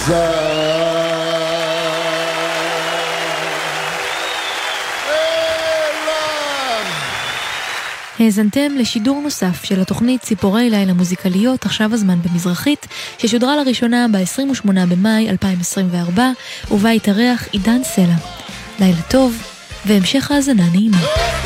האזנתם לשידור נוסף של התוכנית ציפורי לילה מוזיקליות, עכשיו הזמן במזרחית, ששודרה לראשונה ב-28 במאי 2024, ובה התארח עידן סלע. לילה טוב, והמשך האזנה נעימה.